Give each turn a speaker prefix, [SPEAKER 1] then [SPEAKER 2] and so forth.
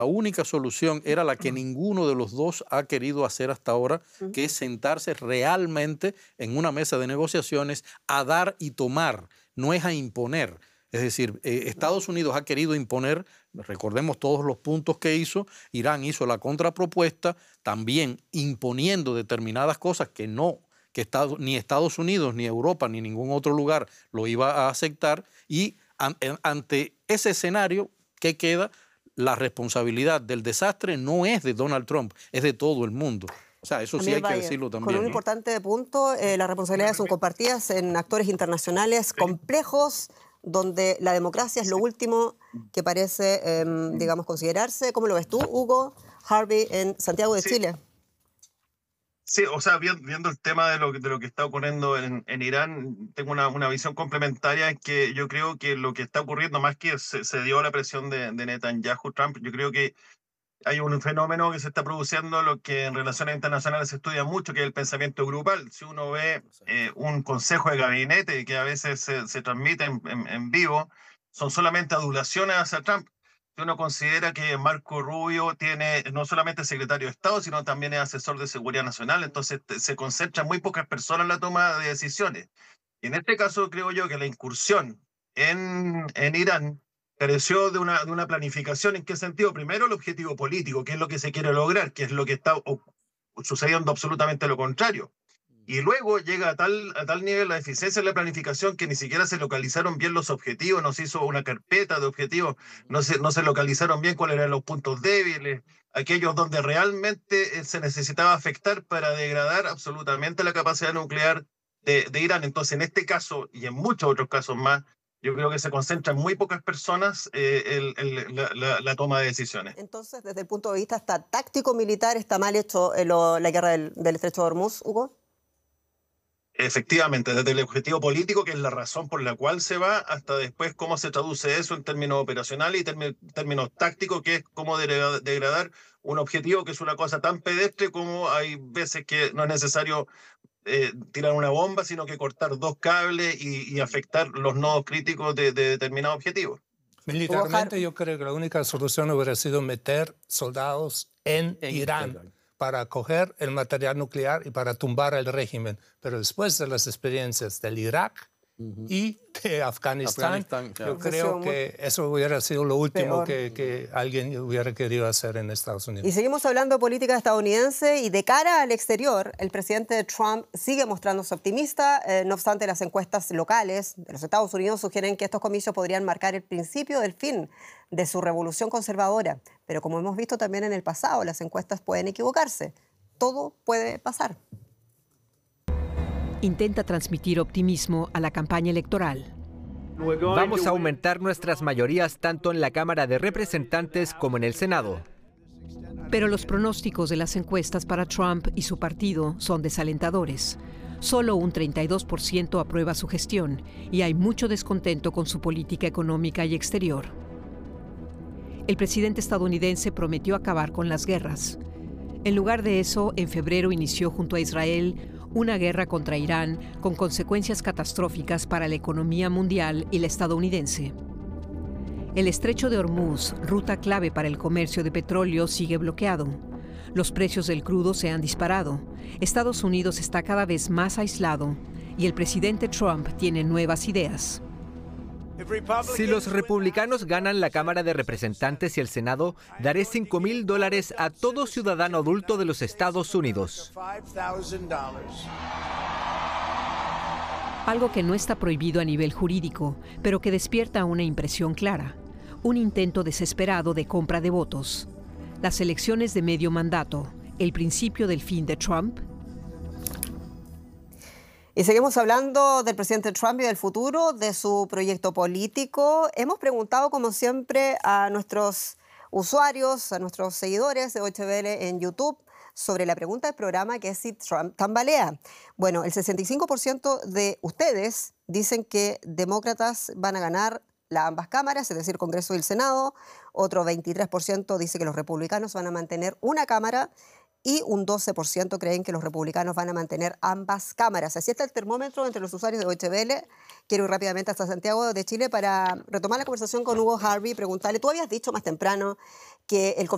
[SPEAKER 1] La única solución era la que ninguno de los dos ha querido hacer hasta ahora, que es sentarse realmente en una mesa de negociaciones a dar y tomar, no es a imponer. Es decir, Estados Unidos ha querido imponer, recordemos todos los puntos que hizo, Irán hizo la contrapropuesta, también imponiendo determinadas cosas que ni Estados Unidos, ni Europa, ni ningún otro lugar lo iba a aceptar, y ante ese escenario, ¿qué queda? La responsabilidad del desastre no es de Donald Trump, es de todo el mundo. O sea, eso sí hay que decirlo también.
[SPEAKER 2] Con un importante punto, las responsabilidades son compartidas en actores internacionales complejos, donde la democracia es lo último que parece, digamos, considerarse. ¿Cómo lo ves tú, Hugo Harvey, en Santiago de Chile?
[SPEAKER 3] Sí, o sea, viendo el tema de lo que está ocurriendo en Irán, tengo una visión complementaria en que yo creo que lo que está ocurriendo, más que se dio la presión de Netanyahu, Trump, yo creo que hay un fenómeno que se está produciendo, lo que en relaciones internacionales se estudia mucho, que es el pensamiento grupal. Si uno ve un consejo de gabinete que a veces se transmite en vivo, son solamente adulaciones hacia Trump. Si uno considera que Marco Rubio tiene no solamente secretario de Estado, sino también es asesor de seguridad nacional, entonces se concentran muy pocas personas en la toma de decisiones. Y en este caso creo yo que la incursión en Irán careció de una planificación. ¿En qué sentido? Primero, el objetivo político, qué es lo que se quiere lograr, qué es lo que está sucediendo absolutamente lo contrario. Y luego llega a tal nivel la deficiencia de la planificación que ni siquiera se localizaron bien los objetivos, no se hizo una carpeta de objetivos, no se localizaron bien cuáles eran los puntos débiles, aquellos donde realmente se necesitaba afectar para degradar absolutamente la capacidad nuclear de Irán. Entonces, en este caso y en muchos otros casos más, yo creo que se concentra en muy pocas personas la toma de decisiones.
[SPEAKER 2] Entonces, desde el punto de vista hasta táctico-militar, ¿está mal hecho la guerra del Estrecho de Hormuz, Hugo?
[SPEAKER 3] Efectivamente, desde el objetivo político, que es la razón por la cual se va, hasta después cómo se traduce eso en términos operacionales y términos tácticos, que es cómo degradar un objetivo que es una cosa tan pedestre como hay veces que no es necesario tirar una bomba, sino que cortar dos cables y afectar los nodos críticos de determinados objetivos.
[SPEAKER 4] Militarmente yo creo que la única solución hubiera sido meter soldados en Irán para coger el material nuclear y para tumbar el régimen. Pero después de las experiencias del Irak y de Afganistán, yo creo que eso hubiera sido lo último que alguien hubiera querido hacer en Estados Unidos.
[SPEAKER 2] Y seguimos hablando de política estadounidense y de cara al exterior, el presidente Trump sigue mostrándose optimista. No obstante, las encuestas locales de los Estados Unidos sugieren que estos comicios podrían marcar el principio del fin de su revolución conservadora. Pero como hemos visto también en el pasado, las encuestas pueden equivocarse. Todo puede pasar.
[SPEAKER 5] Intenta transmitir optimismo a la campaña electoral.
[SPEAKER 6] Vamos a aumentar nuestras mayorías tanto en la Cámara de Representantes como en el Senado.
[SPEAKER 5] Pero los pronósticos de las encuestas para Trump y su partido son desalentadores. Solo un 32% aprueba su gestión y hay mucho descontento con su política económica y exterior. El presidente estadounidense prometió acabar con las guerras. En lugar de eso, en febrero inició junto a Israel una guerra contra Irán con consecuencias catastróficas para la economía mundial y la estadounidense. El estrecho de Hormuz, ruta clave para el comercio de petróleo, sigue bloqueado. Los precios del crudo se han disparado. Estados Unidos está cada vez más aislado y el presidente Trump tiene nuevas ideas.
[SPEAKER 6] Si los republicanos ganan la Cámara de Representantes y el Senado, daré $5,000 a todo ciudadano adulto de los Estados Unidos.
[SPEAKER 5] Algo que no está prohibido a nivel jurídico, pero que despierta una impresión clara. Un intento desesperado de compra de votos. Las elecciones de medio mandato, el principio del fin de Trump.
[SPEAKER 2] Y seguimos hablando del presidente Trump y del futuro de su proyecto político. Hemos preguntado, como siempre, a nuestros usuarios, a nuestros seguidores de Deutsche Welle en YouTube, sobre la pregunta del programa, que es si Trump tambalea. Bueno, el 65% de ustedes dicen que demócratas van a ganar ambas cámaras, es decir, Congreso y el Senado. Otro 23% dice que los republicanos van a mantener una cámara y un 12% creen que los republicanos van a mantener ambas cámaras. Así está el termómetro entre los usuarios de Deutsche Welle. Quiero ir rápidamente hasta Santiago de Chile para retomar la conversación con Hugo Harvey y preguntarle, tú habías dicho más temprano que el